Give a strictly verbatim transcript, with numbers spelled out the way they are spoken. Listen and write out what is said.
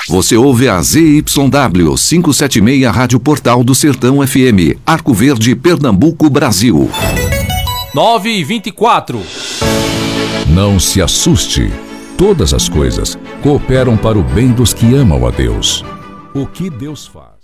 Você ouve a Z Y W quinhentos e setenta e seis Rádio Portal do Sertão F M, Arco Verde, Pernambuco, Brasil. nove e vinte e quatro. Não se assuste. Todas as coisas cooperam para o bem dos que amam a Deus. O que Deus faz?